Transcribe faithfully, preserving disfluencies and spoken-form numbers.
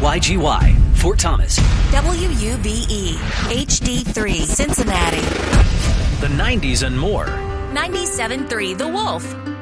Y G Y, Fort Thomas. W U B E, H D three, Cincinnati. The nineties and more. ninety-seven point three The Wolf.